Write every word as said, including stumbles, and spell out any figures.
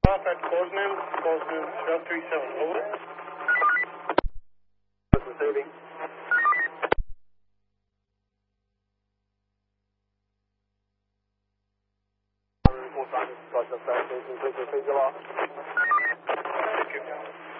Off at Cosman, Cosman, twelve three seven, over. Receiving. More time, Cosman, please, please, please, please,